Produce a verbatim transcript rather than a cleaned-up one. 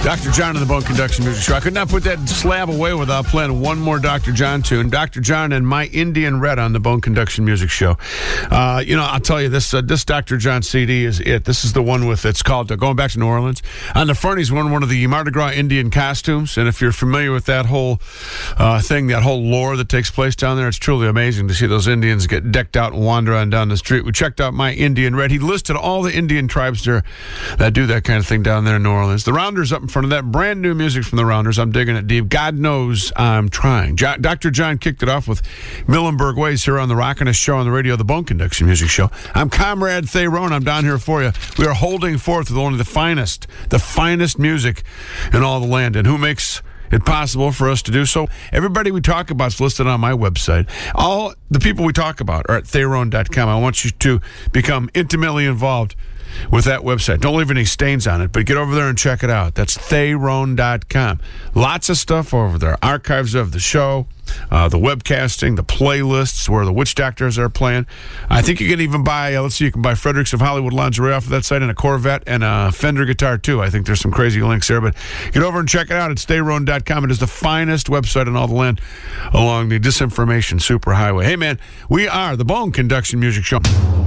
Doctor John and the Bone Conduction Music Show. I could not put that slab away without playing one more Doctor John tune. Doctor John and My Indian Red on the Bone Conduction Music Show. Uh, you know, I'll tell you, this uh, this Doctor John C D is it. This is the one with, it's called, uh, going back to New Orleans. On the front, he's wearing one of the Mardi Gras Indian costumes. And if you're familiar with that whole uh, thing, that whole lore that takes place down there, it's truly amazing to see those Indians get decked out and wander on down the street. We checked out My Indian Red. He listed all the Indian tribes there that do that kind of thing down there in New Orleans. The Rounders up in front of that. Brand new music from the Rounders. I'm digging it deep. God knows I'm trying. Jo- Doctor John kicked it off with Millenberg Ways here on the Rockinest Show on the radio, the Bone Conduction Music Show. I'm Comrade Theron. I'm down here for you. We are holding forth with only the finest, the finest music in all the land. And who makes it possible for us to do so? Everybody we talk about is listed on my website. All the people we talk about are at theron dot com. I want you to become intimately involved with that website. Don't leave any stains on it, but get over there and check it out. That's theron dot com. Lots of stuff over there. Archives of the show, uh, the webcasting, the playlists where the witch doctors are playing. I think you can even buy, uh, let's see, you can buy Fredericks of Hollywood lingerie off of that site, and a Corvette and a Fender guitar too. I think there's some crazy links there, but get over and check it out. It's theron dot com. It is the finest website in all the land along the disinformation superhighway. Hey man, we are the Bone Conduction Music Show.